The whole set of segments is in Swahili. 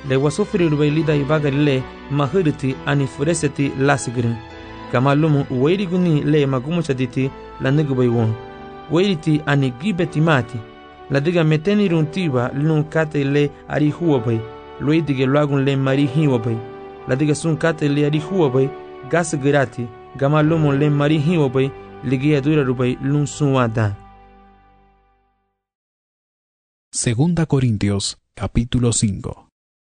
le wasofiri bai lida ibagarile mahiriti ani fureseti lasigrin kama lumu weiri guni le magumu chaditi la nigubai won weiriti ani gibeti mati la diga meteni runtiba lun kate le ari huwabai luidige luagun le mari hiwabai la diga sun kate le ari huwabai gas girati gama lumu le mari hiwabai ligia dura rubai lun sunwada. Segunda Corintios, capítulo 5.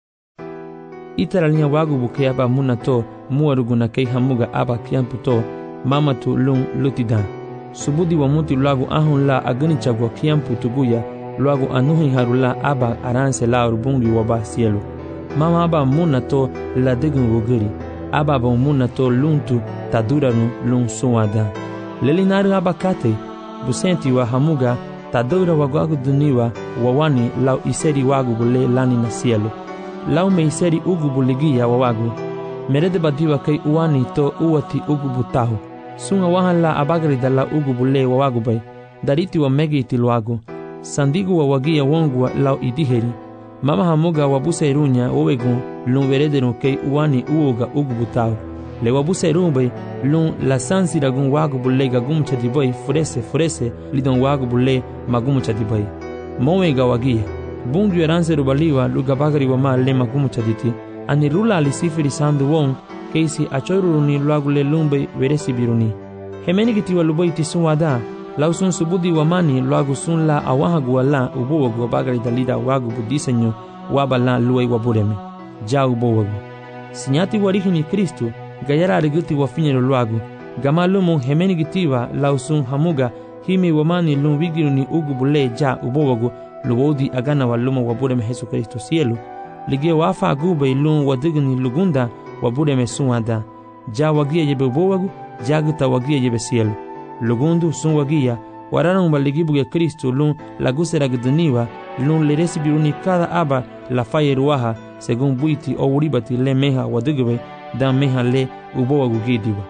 Itaralia wagu buke aba munato muaruguna kei hamuga aba kiamputo mamatu lun lutida. Subudi wa muti luagu ahun la agani chagwa kiampu tuguya luagu anuhi harula aba aranse la urubungi waba cielo. Mama aba munato la degun wogiri. Aba ba munato luntu taduranu lun suwada. Lelinari aba kate busenti wa hamuga tadura wagu duniwa wawani lau iseri wagu bule lani na cielo. Lau me iseri ugu buligia wawagu. Merede badiwa kai uwani to uwati ugu butahu. Sunga wahan la abagari da la ugu bule wawagu bay. Dariti wa megi iti luagu. Sandigu wa wagia wongwa lau idiheri. Mama hamuga wabusa irunya wawegu lun verederun kai uwani uoga ugu butahu. Le wabusa irun lun la sansi ragun wagu bule gagumu chadiboy furese lidon wagu bule magumu chadiboy. Mowega wagia. Bungu eranse rubaliwa lugabagari wa ma le magumu chaditi. Ani rula alisifiri sandu wong keisi achoiruruni luagu le lumbe veresi biruni. Hemeni kitiwa luboi tisunwada. Lau sun subudi wa mani luagu sun la awahagu wa la ubowagu wa bagari dalida wagu budisenyo waba la luai wabureme. Ja ubowagu. Sinyati warihini Kristu gayara ariguti wa finyero luagu. Gama lumu hemeni kitiwa lau sun hamuga himi wa mani lumwigiruni ugu bule ja ubowagu luwodi agana wa lumu wabureme Jesu Kristu cielo. Ligie wafa agube ilun wadigni lugunda wabureme sunwada. Ja wagia yebe ubowagu jaguta wagia yebe cielo. Lugundu sun wagia wararan baligibu ya Kristo lun lagusera guduniwa lun leresi biruni kada aba la faye ruaha según buiti o uribati le meha wadigwe dan meha le ubowagu gidiwa.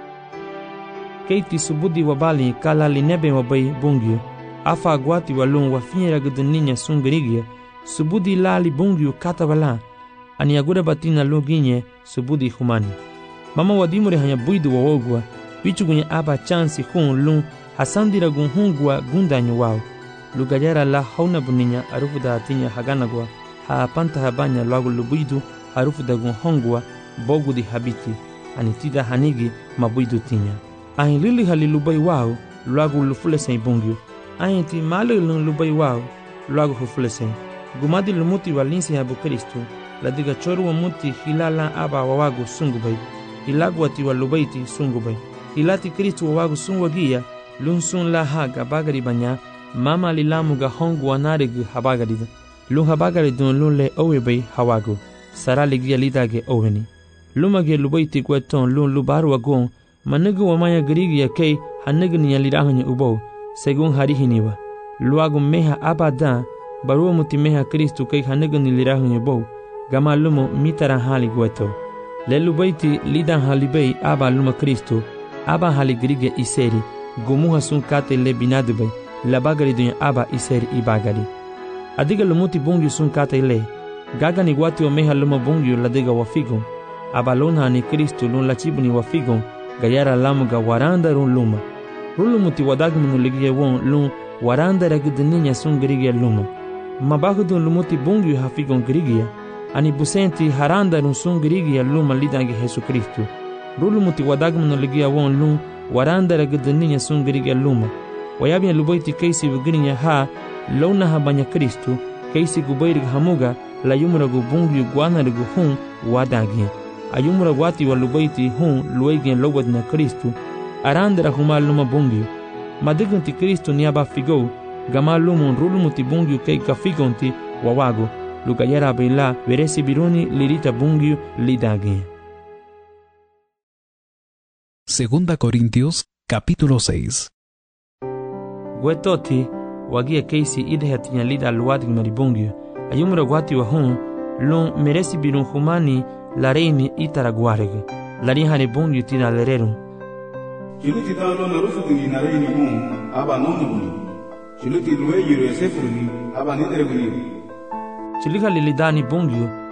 Keiti subudi wabali kala linebe wabai bungyo afa agwati walun wafinyera guduninya sun girigia subudi lali bungyo katabala ani agura batina luginye subudi humani. Mama wadimure hanya buidu wawogwa bichugunya aba chansi hun lun hasandira gun hungwa gundanyo wao. Lugajara la hauna buninya arufu da atinya haganagwa haapanta habanya luagu lubuidu arufu da gun hongwa bogu di habiti anitida hanigi mabuidu tinya. Ahin lili halilubai wao luagu lufulesen bungyo. Ahin ti mali lun lubai wao luagu hufulesen. Gumadi lumuti walinsi habu Kristu la diga choru wa muti hilala aba wawagu sungubai. Ilagu ati walubaiti sungubai. Ilati Kristu wawagu sunwagia lun sun la haga bagari banya mama lilamu ga hongu wanarigu habagarida. Lun habagaridun lun le owebai hawagu. Sara ligia lidage oweni. Lumage lubaiti kweton lun lubaru wagon manigu wamaya girigia kei hanigu niyalirahanya ubou segun harihiniwa. Luagu meha abada barua muti meha Kristu kei hanigu nilirahanya ubou gama lumu mitara hali gweto. Le lubaiti lidan halibei aba luma Kristu aba hali girigia iseri gumuha sun kate le binadubei la bagari dunya aba iseri ibagari. Adiga lumuti bungyu sun kate le gaga ni watu wa meha luma bungyu la diga wafigon aba luna ni Kristu lun la chibuni wafigon gayara lamuga waranda run luma. Rulumuti wadagmunu ligia won lun waranda ragudininya sun girigia luma. Mabahudun lumuti bungyu hafigon girigia ani busenti haranda run sun girigia luma lidangi Jesu Kristu. Rulumuti wadagmunu ligia won lun waranda ragudininya sun girigia luma. Wayabia lubaiti keisi vigirinya ha launa habanya Kristu keisi gubairig hamuga la yumura gubungyu guanarigu hun wadagia. Ayumura wati wa lubaiti hun luegien lobad na Kristu arandera humal luma bungyu. Madigunti Kristu niaba figou gama lumun rulumuti bungyu kei kafigonti wawago lugayara beila veresi biruni lirita bungyu lidagien. Segunda Corintios, capítulo 6. Gwetoti wagia keisi idhatinya lida luwadig maribungyu. Ayumura wati wa hun lun meresi birun humani la reini itaraguareg. La rihane bungyu tina lererun. Chuluti talo na rufugi na reini bung aba nomuni. Chuluti luwe yuru esefuni aba nidreguni. Chiliha lilidani bungyu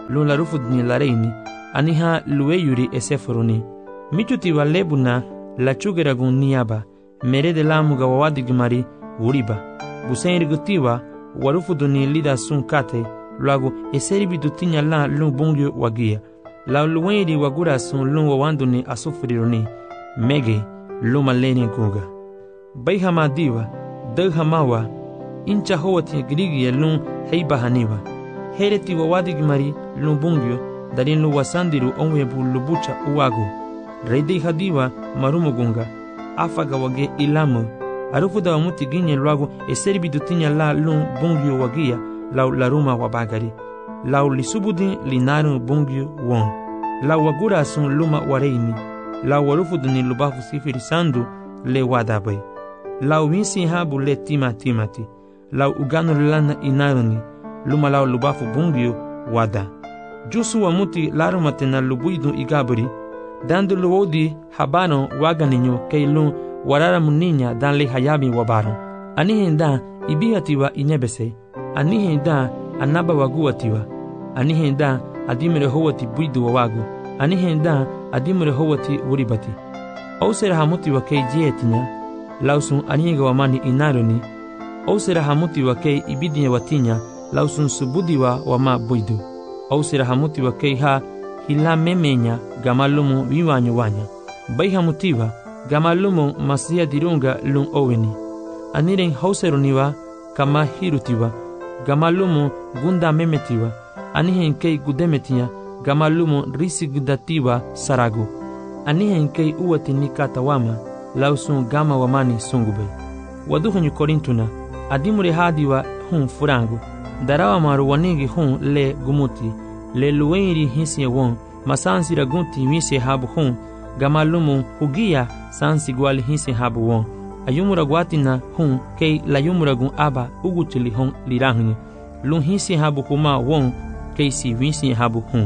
lun la rufud ni la reini aniha lueyuri eseforoni michuti wa lebuna la chugeragun niaba mere de la muga wawadigmari uriba busenri gutiwa warufudu ni lida sun kate luago eseri bidutinya la lun bungyo wagia la luenri wagura sun lun wawandu ni asufrironi mege luma leni guga baihama diwa daghamawa incha howati grigia lun heibahaniwa hereti wawadigmari lun bungyo darin lu wasandiru onwebu lubucha uwago reidei hadiwa marumugunga afaga wage ilamu arufuda wamuti ginye luago eseri bidutinya la lun bungyo wagia lau laruma wabagari lau lisubudi linaru bungyo won lau wagura sun luma wareini lau warufudu ni lubafu sifiri sandu le wadabai lau winsi habu le timati lau uganu lana inaruni luma lau lubafu bungyo wada jusu wamuti larumate na lubuidu igaburi dandu luodi habano waganinyo keilun warara muninya dan le hayami wabaro anihenda ibihatiwa inebese anihenda anaba waguatiwa anihenda adimere howati buidu wawagu anihenda adimere howati uribati ausera hamuti wa kei jietinya lausun aniga wamani inaruni ausera hamuti wa kei ibidinye watinya lausun subudiwa wama buidu ausera hamuti wa kei ha hila memenya gamalumu viwanyo wanya bai hamutiwa gamalumu masia dirunga lun oweni aniren hauseruniwa kama hirutiwa gamalumu gunda memetiwa anihen kei gudemetiya gamalumu risi gudatiwa saragu anihen kei uwati nikatawama lausun gama wamani sungube waduhanyu korintuna adimure hadiwa hun furangu darawa maru wanigi hun le gumuti le luenri hisi won masansi ragunti wisi habu hun gamalumu hugia sansi gwali hisi habu won ayumura gwatina hun kei layumura gun aba ugutili hun lirahni lun hisi habu huma won kei si wisi habu hun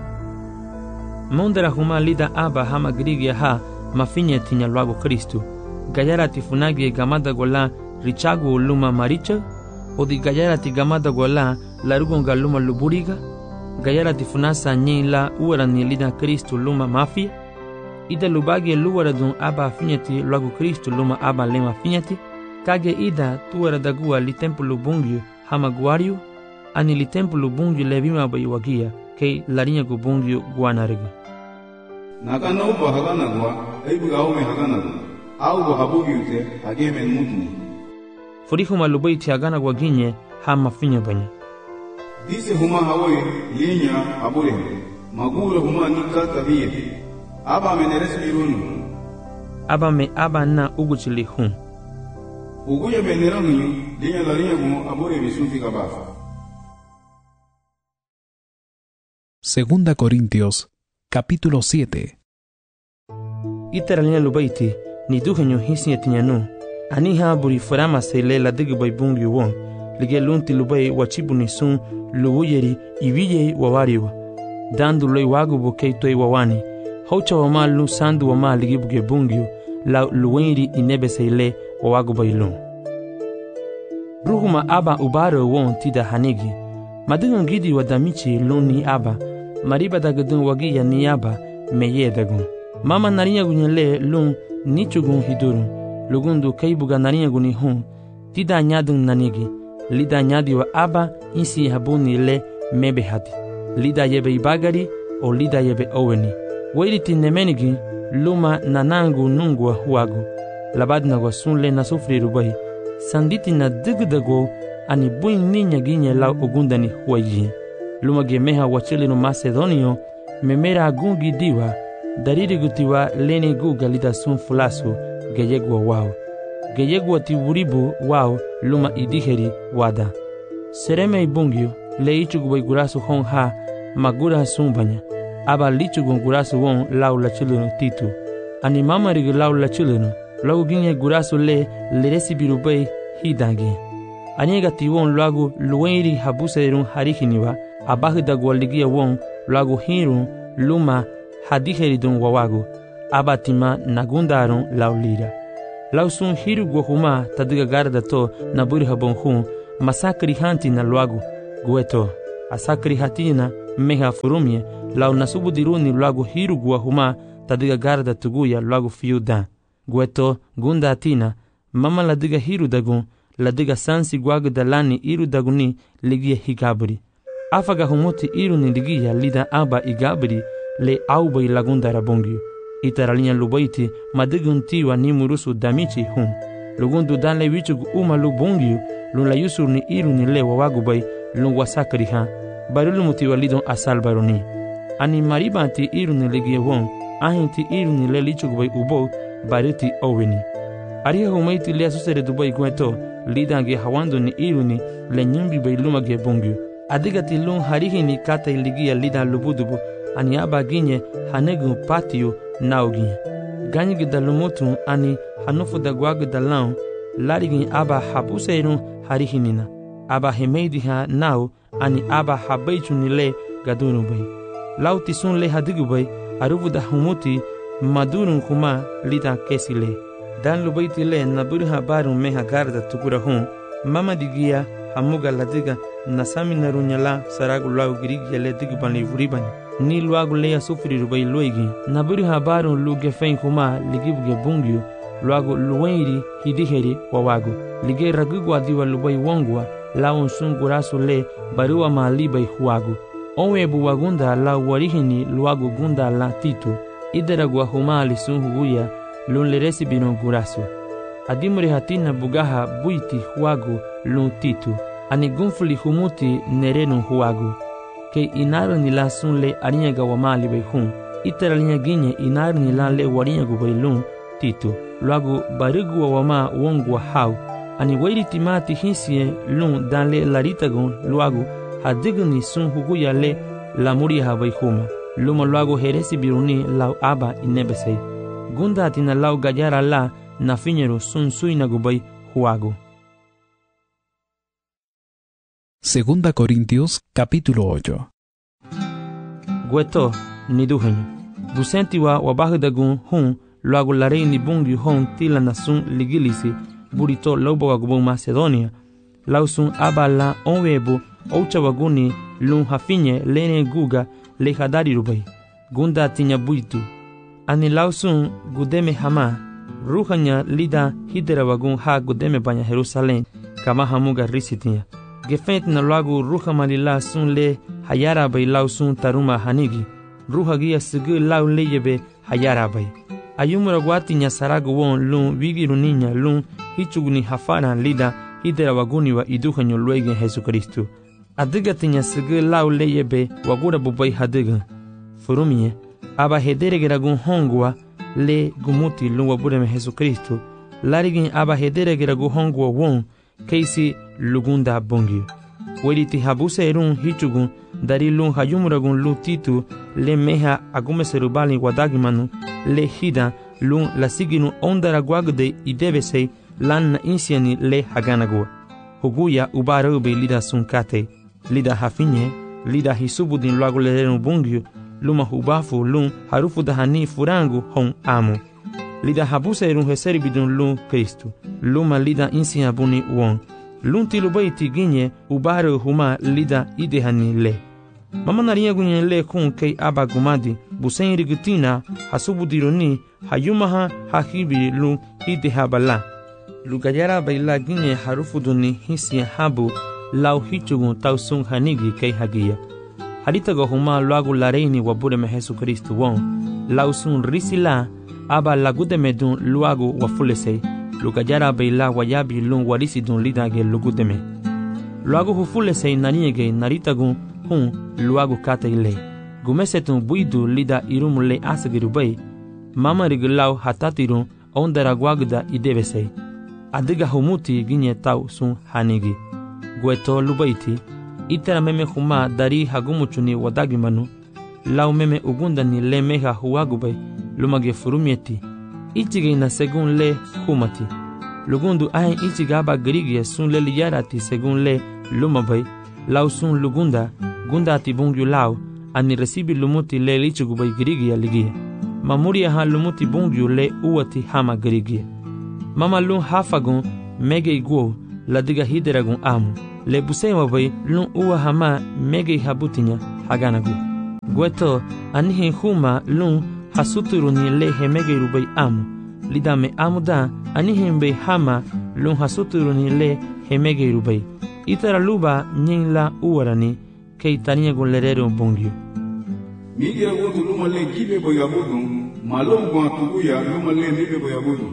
mondera huma lida aba hama grigia ha mafinya tinya luago Kristu gayara tifunagi gamada gola richagu luma maricha odi gayara ti gamada gola larugonga luma luburiga gayara tifunasa nyila uara ni lida Kristu luma mafia ida lubagi luara dun aba finyati luago Kristu luma aba lema finyati kage ida tuara dagua li templu bungyu hama guariu ani li templu bungyu levima bayuwagia kei larinya gu bungyu guanariga nakana uba haganagwa aibuga ome haganagwa au habugiute hagemen mutni furihuma lubai tiagana gwaginye hama finya banya dise huma hawe linya habure magura huma nikata biye aba meneres birunu aba me aba na uguchili hun uguye meneranyu linya larinya gu abure bisufi kabafa. Segunda Corintios capítulo 7. Itaralina lubaiti ni duhenyo hisi atinyanu aniha buri farama sele la digi bay bungi won lige lunti lubai wachibu ni sun luwuyeri ibiye wawariwa dandu loi wagu bukei toi wawani haucha wama lu sandu wama ligi buge bungio la luwenri inebe sele wawagu bay lun ruhuma aba ubaro won tida hanigi madigun gidi wadamichi lun ni aba mariba dagadun wagi ya ni aba meye dagun mama narinya gunyele lun nichugun hidurun lugundu kaibuga narinya guni hun tida nyadun nanigi lida nyadi wa aba insi habuni le mebe hati lida yebe ibagari o lida yebe oweni wairiti nemenigi luma nanangu nungwa huagu labadna wa sunle na sufri rubai sanditi na digdago ani buin ninya ginye la ogundani huayi luma gemeha wachilinu macedonio memera gungi diwa dariri gutiwa leni guga lida sun fulasu geyegwa wao geyegwa tiwuribu wao luma idiheri wada sereme ibungio le ichugu gurasu hon ha magura sumbanya aba lichugu gurasu won lau la chilunu titu ani mama rig lau la chilunu lau ginye gurasu le leresi birubei hidangi anyega tiwon lagu luenri habuserun harihiniwa abahida gwaligia won lagu hirun luma hadiheridun wawagu abatima nagundarun laulira lausun hiru gohuma tadiga garda to naburi habon hun masakri hanti na luagu gueto asakri hatina meha furumye lau nasubudiruni luagu hiru gua huma tadiga garda tuguya luagu fiuda. Gueto gunda atina mama ladiga hiru dagun ladiga sansi guagu dalani iru daguni ligia higabri. Afaga humuti iru ni ligia lida aba igabri le aubai lagunda rabongyu. Itaralinha lubaiti madigun tiwa ni murusu damichi hun. Lugundu danle wichugu uma lubongyu lun la yusur ni iru ni le wawagubai lun wasakri ha. Barulu mutiwa lidon asal baroni. Ani maribanti iru ni ligia won ahinti iru ni le lichugubai ubo bariti oweni. Ariha humaiti le asusere dubai gueto lidange hawando ni iru ni le nyumbi bai lumage bongyu. Adigati lun harihi ni kata iligia lidan lubudubu ani aba ginye hanegu patio nauginye. Ganyigi da lumutu ani hanufu da guagu da laun larigin aba habuseirun harihi nina. Aba hemeidi ha nau ani aba habaichu ni le gadunu bai. Lauti sun le hadigu bai arubu da humuti madurun kuma lidan kesi le. Dan lubaiti le naburu habarun meha garda tukura hun mama digia hamuga ladiga nasami narunyala saragu lau girigi le diguban le vuribani. Ni luagu leia sufri rubai luigi naburu habarun luge fein kuma ligibuge bungyu luagu luweniri hidiheri wawagu lige ragugu adiwa lubai wongwa laun sun gurasu le barua malibai huagu onwebu wagunda la warihini luagu gunda la titu idaragwa huma lisun huguya lun le resibino gurasu adimure hatina bugaha buiti huagu lun titu ani gunfuli humuti nerenu huagu ke inaru ni la sun le arinyaga wamali bai hun itaralinha ginye inaru ni la le warinyagu bai lun titu luagu barigu wa wama wongwa hau ani wairi timati hinsie lun dan le laritagun luagu hadigu ni sun huguya le lamuri ha bai huma luma luagu heresi biruni lau aba inebesei gunda atina lau gayara la na fiñero sun suinagu bai huagu. Segunda Corintios capítulo 8. Gueto ni duhenyo busentiwa wabahudagun hun luagu larei ni bungi hon tila na sun ligilisi burito lobo wagubun Macedonia lau sun aba la onwebu oucha waguni lun hafinye lene guga le hadari rubai gunda tinya buitu ani lau sun gudeme hama ruhanya lida hidera wagun ha gudeme banya Jerusalem kama hamuga risitinya gefent na luagu ruha malila sun le hayara bai lau sun taruma hanigi ruha gia sigi lau leyebe hayara bai ayumura guati nya saragu won lun wigiru ninya lun hichuguni hafana lida hidera waguni wa iduhanyo luegen Jesucristo adiga tinya sigi lau leyebe wagura bubai hadiga furumie aba hederegeragun hongwa le gumuti lun wabureme Jesucristo larigin aba hederegeragun hongwa won keisi lugunda bongi weriti habuse erun hichugun dari lun hayumuragun lu titu le meha agume serubali wadagimanu le hida lun la siginu ondara guagde idebesei lan na insiani le haganagua huguya ubarube lida sunkate lida hafinye lida hisubudin luagu lerenu bungyu luma hubafu lun harufu dahani furangu hon amu lida habuse erun heseribidun lun Kristu luma lida insia buni won lun tilubaiti ginye ubaru huma lida idehani le mama naria gunye le kun kei aba gumadi busen rigutina hasubudironi hayumaha hahibi lun idehabala lugayara baila ginye harufuduni hisia habu lau hichugun tausun hanigi kei hagia haritago huma luagu lareini wabureme Jesucristo won lausun risila aba lagudemedun luagu wafulesei lugayara baila wayabi lun warisidun lidage lugudeme luagu hufulesei naniege naritagun hun luagu kataile gumesetun buidu lida irumule asagirubai mama rigilau hatatirun ondara guagda idebesei adiga humuti ginye tau sun hanigi gueto lubaiti itara meme huma dari hagumuchuni wadagimanu lau meme ugundani le meha huagubai lumage furumieti ichige na segun le humati lugundu ahe ichiga aba grigie sun le liyarati segun le lumabai lau sun lugunda gunda ati bungyu lau ani resibi lumuti le lichigubai grigia ligie mamuria ha lumuti bungyu le uwati hama grigie mama lun hafagun mege iguo la diga hideragun amu. Le busema bay lun uwa hama mege habutinya haganagu. Gueto anihin huma lun hasuturuni le hemege rubay amu. Lidame amuda anihin bay hama lun hasuturuni le hemege rubay. Itara luba nyin la uwarani kei tania gun lerero bongyo. Migira gotu luma le gibe boyabudu, malom gwa tuguya luma le mibe boyabudu.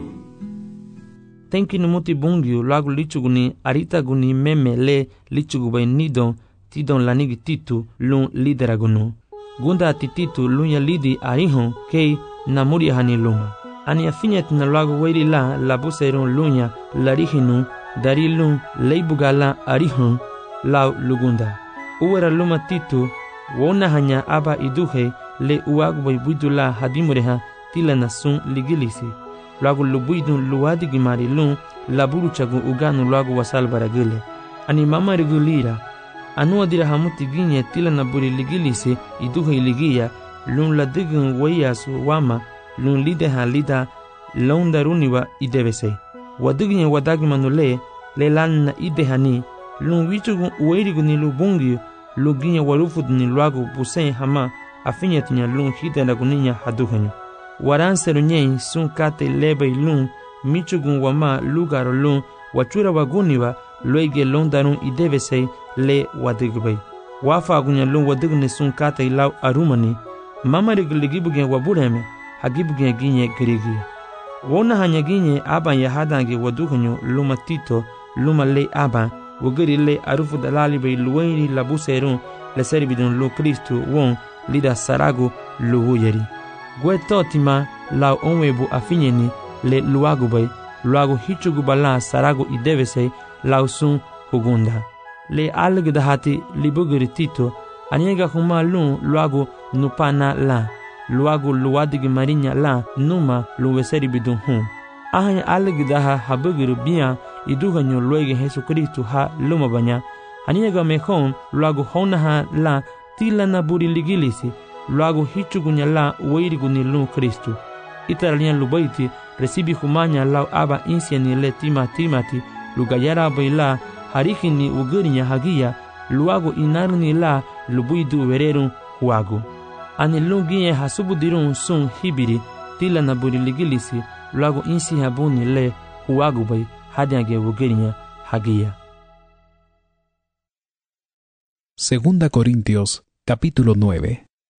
Tenki numuti bongyo lagu lichuguni arita guni meme le lichugubay nidon tidon lanigi titu lun lideragunu. Gunda tititu lun ya lidi arihon kei namuri hani luma. Ani afinyet na lagu weiri la labuseron lunya larihinu dari lun leibugala arihon lau lugunda. Uwera luma titu wona hanya aba iduhe le uagubay buidula hadimureha tila na sun ligilisi. Lagu lubuidun luadi gimari lun laburu chagu uganu lagu wasal baragule. Ani mama regulira. Anu adira hamuti ginye tila na buri ligilisi iduhe iligia lun ladigun wayasu wama lun lideha lida laundaruniwa idebese. Waduginye wadagimanule le lan na idehani lun wichugun uweiriguni lubungi luginya warufudni luagu busen hama afinyetinya lun hidendaguninya haduhanyo. Waranseru nyei sun kate lebay lun michugun wama lugaro lun wachura waguniwa luege londarun idebese le wadigubay. Wafagunya lun wadigni sun kate lau arumani mamarigiligibugyen wabureme hagibugyen ginye girigi. Wona hanya ginye aban yahadange waduhanyo luma tito luma le aban wogeri le arufu dalali bay luweiri labuserun le servidun lu Kristu won lida saragu luwuyeri. Guetotima lau onwebu afinyeni le luagu bay luagu hichugubala saragu idevese lau sun hugunda. Le algdahati libugeri tito aniega huma lun luagu nupana la luagu luadigi marinya la numa luweseri bidun hun. Ahanya algdaha habugeri biya iduhanyo luege Jesu Kristu ha lumabanya aniega mehon luagu honaha la tila na buri ligilisi luagu hichugunya la weiriguni lu Kristu. Itaralian lubaiti recibi humanya lau aba insiani le timati lugayara baila harihini ugerinya hagia luagu inarni la lubuidu wererun huagu. Ani lungiye hasubudirun sun hibiri tila na buri ligilisi luagu insi habuni le huagu bay hadiage ugerinya hagia. Segunda Corintios, capítulo 9.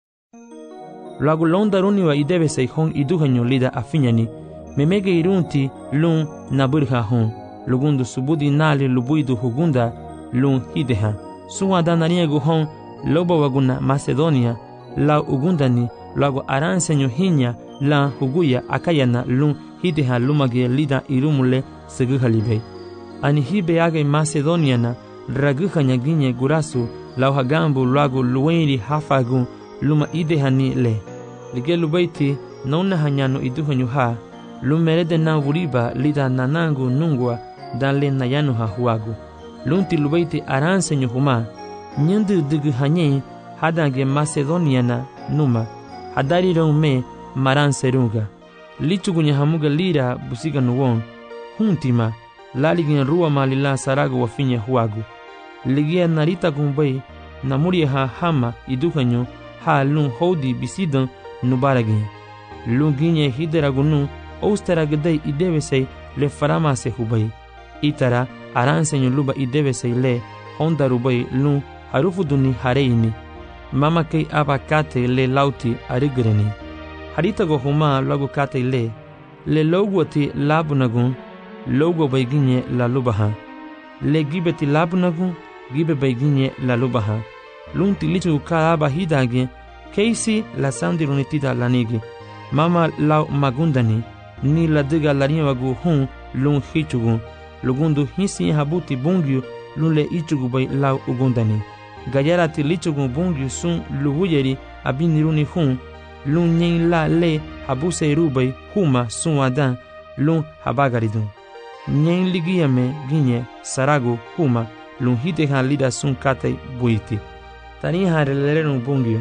Luagu londaruniwa idebese hon iduhanyo lida afinyani memege irunti lun naburha hon lugundu subudi nali lubuidu hugunda lun hideha suwada naniegu hon loba waguna Macedonia la ugundani luagu aransenyo hinya la huguya akayana lun hideha lumage lida irumule seguhalibei. Ani hibe age Macedoniana raguhanya ginye gurasu lau hagambu luagu luweiri hafagun luma idehani le. Lige lubaiti nauna hanyano iduhanyo ha lumerede na wuriba lida nanangu nungwa danle nayano ha huagu. Lunti lubaiti aransenyo huma nyandu dugu hanye hadange Macedoniana numa hadari rome maranserunga. Lichugunya hamuga lira busiga nuwon huntima laligin ruwa malila saragu wafinya huagu. Ligia narita gumbay namuria ha hama iduhanyo ha lun hodi bisidan nubaragin. Lunginye hideragunu ousteragdei idebesei le faramase hubay. Itara aransenyo luba idebesei le honda rubay lun harufuduni hareini. Mama kei aba kate le lauti arigreni. Haritago huma lagu kate le logwati labunagun logo bayginye la lubaha. Le gibeti labunagun gibe bayginye la lubaha. Lunti lichu ka aba hidage keisi la sandirunitida lanigi. Mama lau magundani ni la diga larinwagu hun lun hichugu. Lugundu hisi habuti bungyu lun le ichugu bay lau ugundani. Gayarati lichugu bungyu sun luhuyeri abiniruni hun lun nyen la le habuse rubay huma sun wadan lun habagaridun. Nyen ligiyame ginye saragu huma lun hideha lida sun kate buiti. Tani harelerun bungyu.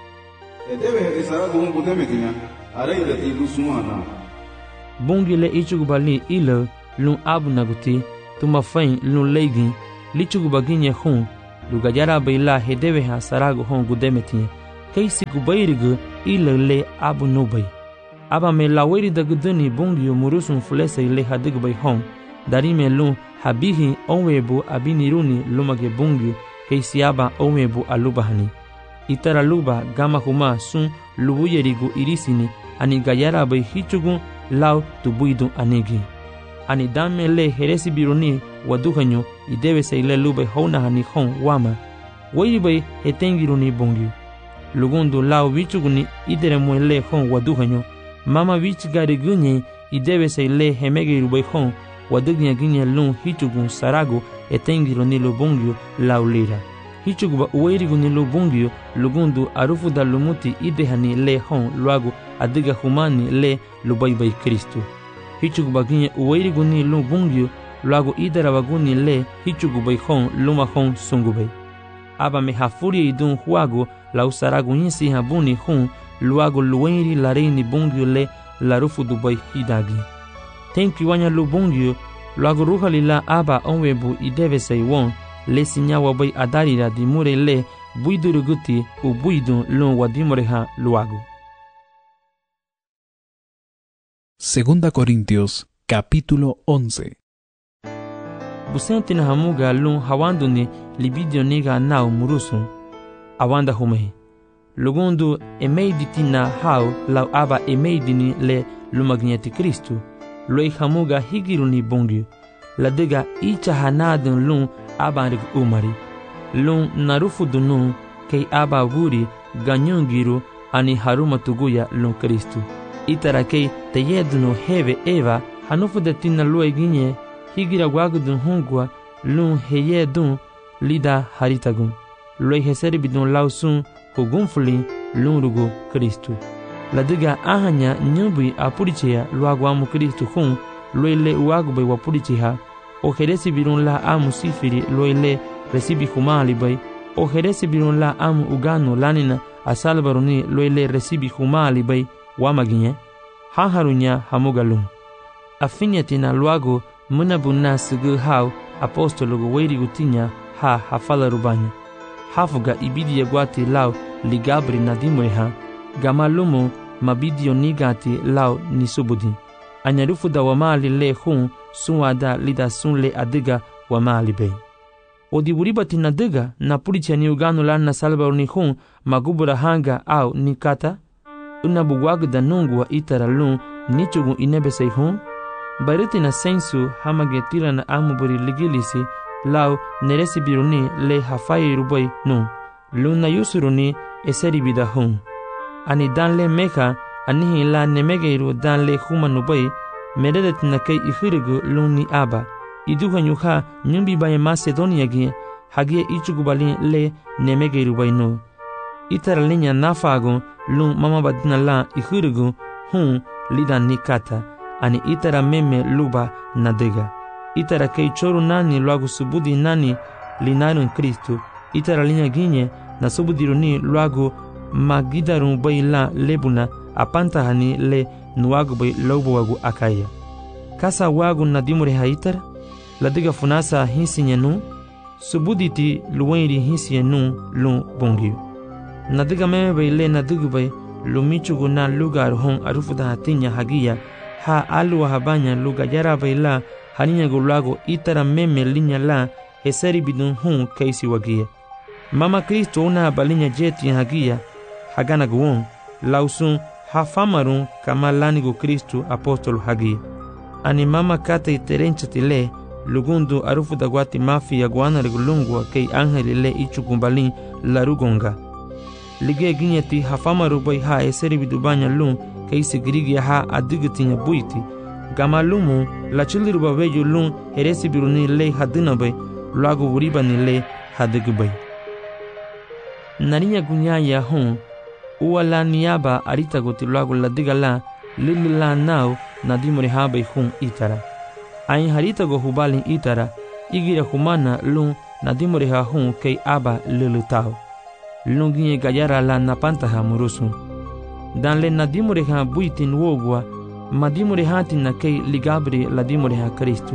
Edebe saragu hun budemetinya araida ti lusumana. Bungyu le ichugu bali ilo lun abunaguti tuma fain lun leigin lichugu baginye hun lugayara baila hedeve ha sarago hon gudemetinye keisi gubairigu ilele abu nubay aba me laweri daguduni bungyo murusun fulese ile hadigubay hon darime lun habihi onwebu abiniruni lumage bungyo keisi aba onwebu alubahani itara luba gama huma sun lubuyerigu irisini ani gayara bay hichugu law tubuidu anigi ani dame le heresi biruni waduhanyo idebe se ile lube hona hani hon wama waibay hetengiruni bungyo lugundu law wichuguni idere mwele hon waduhanyo mama wichigari gunye idebe se ile hemegiru bay hon wadugnya ginye lun hichugun sarago etengiruni lubungyo law lira hichuguba uweiriguni lubungyo lugundu arufu da lumuti idehani le hon luagu adiga humani le lubaybay Kristo hichuguba ginye uweiriguni lubungyo luagu idarabaguni le hichugubay hon luma hon sungubay aba me hafuria idun huago la usaragu insi habuni hun luagu luweiri lareini bungyo le larufu dubay hidagi tenki wanya lubungyo luagu ruhalila aba onwebu ideve seiwon le sinyawa bay adarira dimure le buiduruguti ubuidu lun wadimureha luagu. Segunda Corintios, capítulo 11. Busenti na hamuga lun hawanduni libidio niga nau murusun awanda humehi lugundu emeiditina hau lau aba emeidini le lumagneti Kristu loi hamuga higiruni bungyu ladiga icha hanadun lun abanrig umari lun narufu dunun kei aba guri ganyungiru ani haruma tuguya lun Kristu itara kei teyeduno heve eva hanufu detina lue ginye higira wagudun hungwa lun heyedun lida haritagun loi heseribidun lausun hugunfuli lun rugo Kristu ladiga ahanya nyubui apurichea luaguamu Kristu hun loi le uagubay wapuricheha o heresi birun la amu sifiri loi le resibi humali bay o heresi birun la amu ugano lanina asalbaruni loi le resibi humali bay wamaginye haharunya hamugalum afinyatina luago munabunna sigu hau apostologo weirigu tinya hafala rubanya hafuga ibidia gwati lau ligabri nadimuriha gamalumu mabidio nigati lau nisubudi anyarufu da wamali le hun sunwada lida sunle adiga wamali bay odiburibati nadiga na puricha ni ugano lan na salbaruni hun magubura hanga au nikata unabugwagda nungwa itara lun nichugu inebesei hun bariti na sensu hamagetila na amuburi ligilisi lau neresi biruni le hafai rubai nu luna yusuruni eseribida hun ani danle meka anihi la nemegeiru danle humanubai meredet na kei ihirigu luni aba iduhanyuha nyumbi baye Macedonia gi hagie ichugubali le nemegeiru bai nu itara linya nafagu lun mama badina la ihirigu hun lidan nikata ani itara meme luba nadiga itara kei choru nani luagu subudi nani linarun Kristu itara linya ginye na subudiruni luagu magidarun bai la lebuna apantahani le nuagu bai lobuagu akaya kasa wagu nadimure haitara ladiga funasa hinsinyenu subuditi luwenri hinsinyenu lun bungyu nadiga meme bai le nadigu bai lumichugu na lugar hon arufuda hatinya hagia ha alu habanya luga yara baila haninya gulago itara meme linya la heseri bidun hun kaisi wagia mama Kristo una balinya jeti hagia hagana guon lausun hafamarun kama lanigo Kristo apostol hagia ani mama kate terenchati lugundu arufu dagwati mafi ya guana regulungwa kei angeli le ichukumbalin larugonga lige ginyeti hafamaru bai ha eseri bidubanya lun kaisi girigi ha adigitinya buiti gamalumu la chiliru babeju lun heresi biruni le hadina bai luagu uribani le hadigu bai narinya gunyaya hun uwala niaba aritagoti luagu ladiga la lilila nau nadimuri ha bai hun itara ain haritago hubalin itara igira humana lun nadimuri ha hun kei aba lilutao lunginye gayara la napantaha murusun dan le nadimureha buitin wogwa madimureha tinna kei ligabri ladimuriha Kristu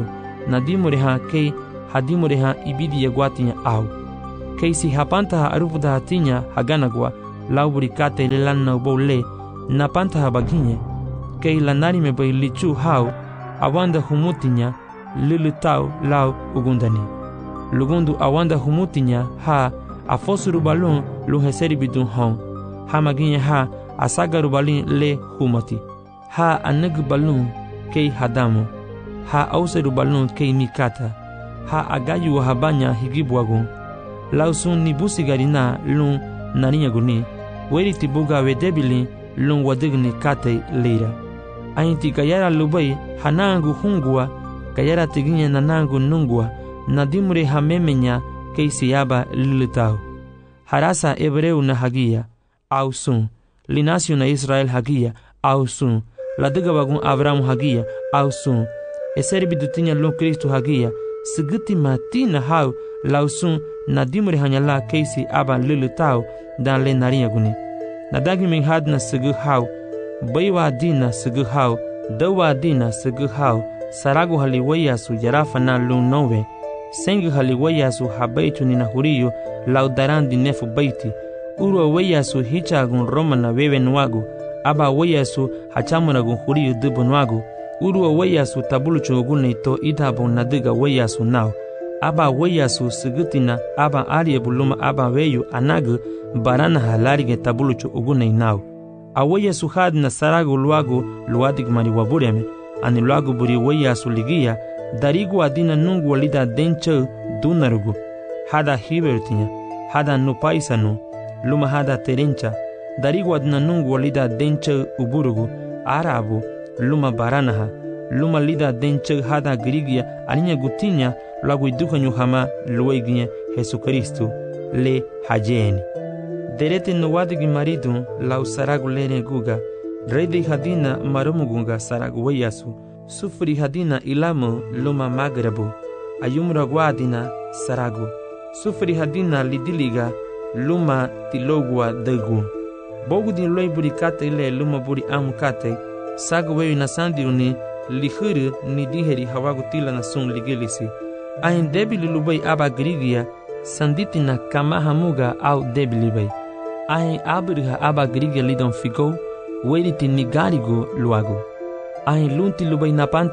nadimureha kei hadimureha ibidi yaguatinya au. Kei si hapantaha arufudaha tinya haganagua lau burikate lelan na uboule napantaha baginye. Kei lanarime bai lichu hau awanda humutinya lilutau lau ugundani. Lugundu awanda humutinya ha afosuru balun luheseri bidun hon. Ha maginye ha asagaru balin le humati. Ha aneg balun kei hadamu. Ha auseru balun kei mikata. Ha agayu wahabanya higibuagun. Lausun ni busigarina lun narinya guni. Weri tibuga wedebili lun wadigni kate leira. Ainti gayara lubai hanangu hungua. Gayara tiginya nanangu nungua. Nadimure hamemenya kei siyaba lilitau. Harasa Hebreu na hagia. Au sun. Linasio na Israel hagia. Au sun. Ladiga bagun Abrahamu hagia. Au sun. Eseri bidutinya lun Kristu hagia. Sigiti matina hau lausun nadimuri hanyala keisi aba lilitau dan le narinya guni. Nadagi min hadna sigu hau. Baiwa dina sigu hau. Dawa dina sigu hau. Saragu haliwayasu jarafa na lun nowe. Sengu haliwayasu habaitu nina huriyo laudarandi nefu baiti. Urwa wayasu hichagun Roma na wewe nwagu. Aba wayasu hachamuragun huriyo dubu nwagu. Urwa wayasu tabuluchu ogune ito idabo nadiga wayasu nao. Aba wayasu sigitina aba ariye buluma aba weyu anagu barana halarige tabuluchu ogune nao. A wayasu hadna saragu luagu luadig mari wabureme. Ani luagu buri wayasu ligia. Darigu adina nungu walida denche dunarugu. Hada hibertinya. Hada nupaisanu. Luma hada terencha. Darigu adina nungu walida denche uburugu. Arabu. Luma baranaha. Luma lida denche hada grigia. Alinya gutinya. Lagu iduka nyuhama lueginya Jesu Kristu. Le hajeni. Derete nuwadigi maridu. Lau saragu lene guga. Redi hadina marumugunga saragu wayasu. Sufri hadina ilamu luma magrabu. Ayumra guadina saragu. Sufri hadina lidiliga luma tilogua degu. Bogu din loi burikate ile luma buri amukate. Sagu wewi na sandiruni lihuru ni diheri hawagu tila na sun ligilisi. Ahin debili lubai aba grigia sanditina kama hamuga au debili bai. Ahin abiriha aba grigia lidon figo weriti nigarigo luagu. Ahin lunti lubai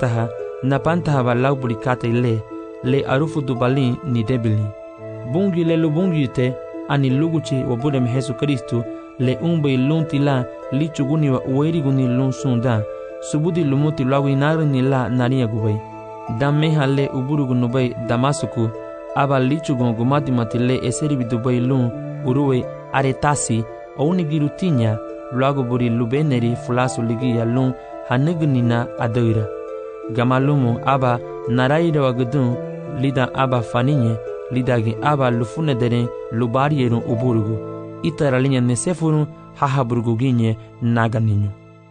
napantaha balau burikate le arufu dubalin ni debili. Bungi le lubungi te ani luguchi wabudem Jesu Kristu le umbai lunti la lichuguni wa ueriguni lun sunda. Subudi lumuti lagu inari ni la nariya gubai. Dameha le uburugu nubai Damasuku aba lichugun gumati matile eseribi dubai lun uruwe aretasi o unigirutinya lagu buri lubeneri fulasu ligiya lun hanegunina adoira. Gamalumu aba naraira wagudun lida aba faninye lidagi aba lufunederen lubarierun uburugu. Itaralinya nesefurun hahaburuguginye naganinyo.